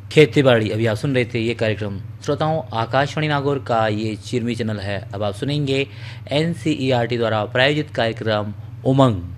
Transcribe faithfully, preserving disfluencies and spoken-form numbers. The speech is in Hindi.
खेती बाड़ी। अभी आप सुन रहे थे ये कार्यक्रम श्रोताओं आकाशवाणी नागौर का ये चिरमी चैनल है। अब आप सुनेंगे N C E R T द्वारा प्रायोजित कार्यक्रम उमंग।